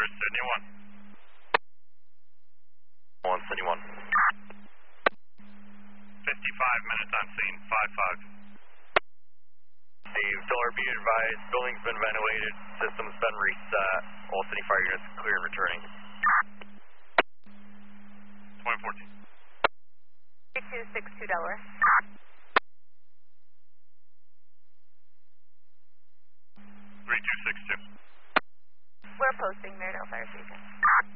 Sydney 1. 171. 55 minutes on scene, 5-5. Steve, Solar, be advised, building's been ventilated, system's been reset, all city fire units clear and returning. 2014. 3262 Delaware. 3262. We're posting Maridale Fire Station.